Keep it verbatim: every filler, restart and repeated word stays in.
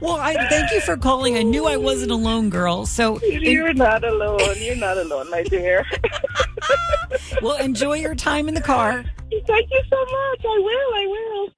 Well, I thank you for calling. I knew I wasn't alone, girl. So You're not alone. You're not alone, my dear. Well, enjoy your time in the car. Thank you so much. I will. I will.